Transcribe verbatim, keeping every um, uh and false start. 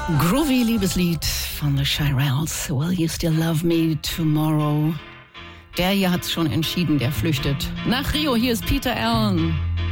Groovy Liebeslied von The Shirelles. Will You Still Love Me Tomorrow? Der hier hat's schon entschieden, der flüchtet nach Rio. Hier ist Peter Allen.